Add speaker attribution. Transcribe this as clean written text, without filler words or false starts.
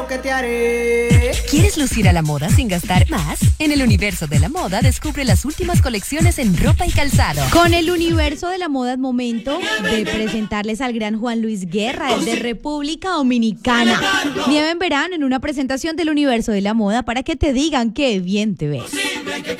Speaker 1: lo que te haré.
Speaker 2: ¿Quieres lucir a la moda sin gastar más? En el universo de la moda descubre las últimas colecciones en ropa y calzado.
Speaker 3: Con el universo de la moda es momento de presentarles al gran Juan Luis Guerra, el de República Dominicana. Nieve en verano en una presentación del universo de la moda para que te digan qué bien te ves.